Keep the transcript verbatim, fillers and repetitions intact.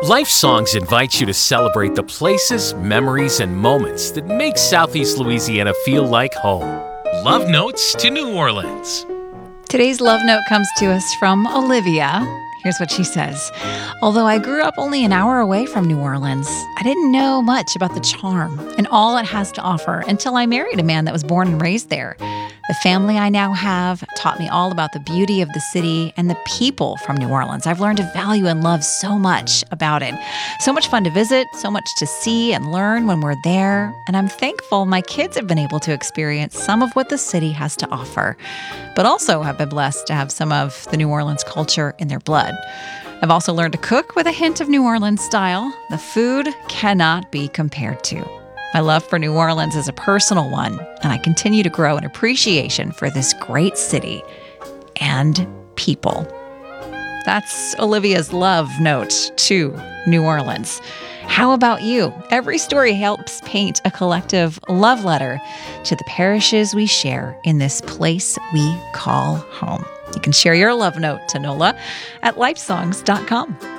Life Songs invites you to celebrate the places, memories, and moments that make Southeast Louisiana feel like home. Love notes to New Orleans. Today's love note comes to us from Olivia. Here's what she says. Although I grew up only an hour away from New Orleans, I didn't know much about the charm and all it has to offer until I married a man that was born and raised there. The family I now have taught me all about the beauty of the city and the people from New Orleans. I've learned to value and love so much about it. So much fun to visit, so much to see and learn when we're there. And I'm thankful my kids have been able to experience some of what the city has to offer, but also have been blessed to have some of the New Orleans culture in their blood. I've also learned to cook with a hint of New Orleans style. The food cannot be compared to. My love for New Orleans is a personal one, and I continue to grow an appreciation for this great city and people. That's Olivia's love note to New Orleans. How about you? Every story helps paint a collective love letter to the parishes we share in this place we call home. You can share your love note to Nola at lifesongs dot com.